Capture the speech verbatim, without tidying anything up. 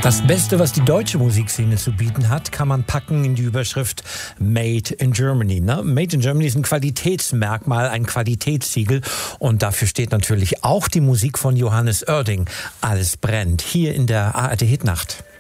Das Beste, was die deutsche Musikszene zu bieten hat, kann man packen in die Überschrift Made in Germany. Ne? Made in Germany ist ein Qualitätsmerkmal, ein Qualitätssiegel. Und dafür steht natürlich auch die Musik von Johannes Oerding. Alles brennt. Hier in der A R D Hitnacht.